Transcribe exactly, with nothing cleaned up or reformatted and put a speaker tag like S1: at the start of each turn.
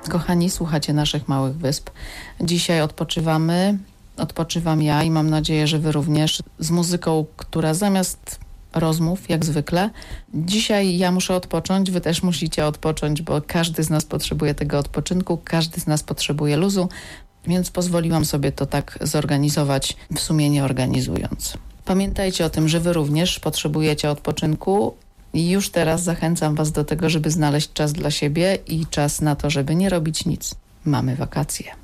S1: Kochani, słuchacie naszych Małych Wysp. Dzisiaj odpoczywamy, odpoczywam ja i mam nadzieję, że wy również, z muzyką, która zamiast rozmów, jak zwykle. Dzisiaj ja muszę odpocząć, wy też musicie odpocząć, bo każdy z nas potrzebuje tego odpoczynku, każdy z nas potrzebuje luzu, więc pozwoliłam sobie to tak zorganizować, w sumie nie organizując. Pamiętajcie o tym, że wy również potrzebujecie odpoczynku i już teraz zachęcam was do tego, żeby znaleźć czas dla siebie i czas na to, żeby nie robić nic. Mamy wakacje.